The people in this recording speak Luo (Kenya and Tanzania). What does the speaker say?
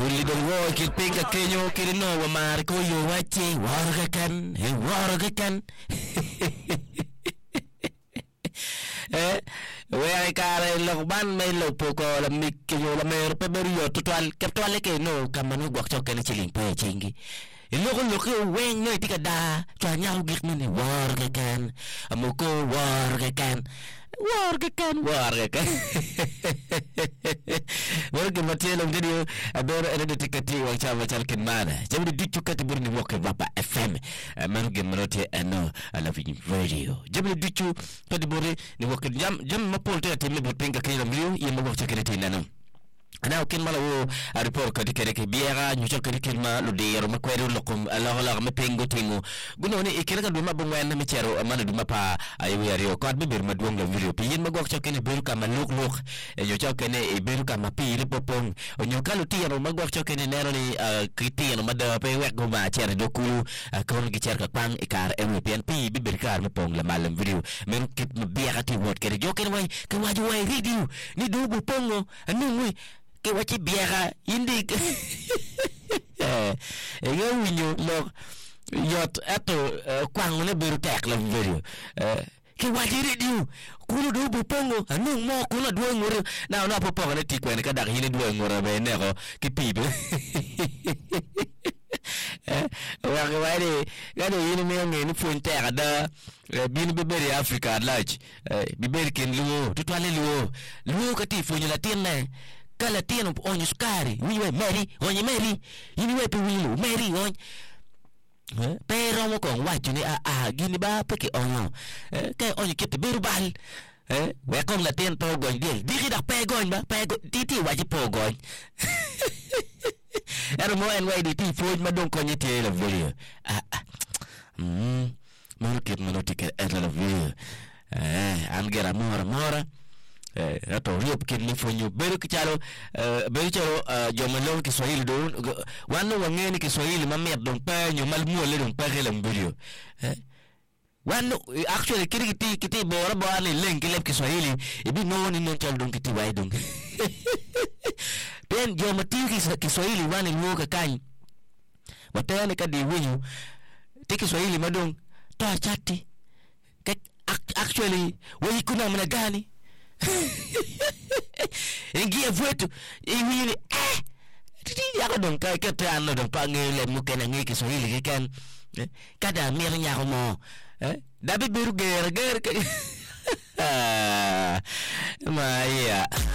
Lidongo kilpinga kenyo kirino wa mariko yo wache wargakan we kare logban me lo poko la mik yo la mer peberio total kaptwale ke no kamano gwak choken chiling pe chingi iloko loko weng no tika da twanya gik mini wargakan amoko wargakan Warga matielo video adoro ene tikati wa chama chalken mana jamri dichu kati burni woke baba FM manuge manote ano ala vini radio jamri dichu kati buri ni woke jam mapolte atime burpinga kila mlio yemo woke chakirete nano ana ken mala wo report kadi kede biera ñu ci kadi kilma lu de yero makwedo lokum la ma pengo tingo gunoni e kira duma bo ngwen mi cero man duma pa ay wiari ko be bir ma dum la video pi yin ma gok ci kene beru ka ma luk e ñu ci kene e beru ka ma pi le popong o ñu kalu ti yero ma gok ci kene nero ni kriti no ma da pe wek go ma cere do ku ko ngi cer ka pang e kar MPNP bi bir kar ma pong la malam video men kit ma biera ti wot kede joken way ka waju way radio ni do bu pongo anu ke wachi biara indi yo winyo lo yot ato kwang le beru tek la video ke wachi radio kulo do bu pongo anu mo kulo do ngore na popo ne tikwen ka dak yini do ngore be ne ko ki pibe wa ga wale ga do yini me ngeni fonte ada bin beberi Africa large biberi ken luo tutwale luo kati fonyo la tienne kala tieno onyo sukari wiwe Mary onye Mary yini wepe wilu Mary onye pero mo kon wachu ni gini ba peke onyo kay onyo kete beru bal we kon la tien po goñ del digi da pe goñ ba pe titi waji po goñ ero mo en way di ti foj ma don ko nyete la video mo kit mo notike la video an gera mora ato riop kin ni fonyo beru kichalo jomalo Kiswahili don wano wangeni Kiswahili mamet don pa nyo malmu le don pa gele mbvideo wano actually kiti bora bani link le Kiswahili ibi no ni non chal don kiti wai don ben jomati Kiswahili wani luka kan watane kadi winyu ti Kiswahili madong to chati actually wai kuna mna gani ingia vuetu iwili titi yako don ka ketano don pangele mukena ngi Kiswahili kan kada mir nyako mo dabi beru ger maya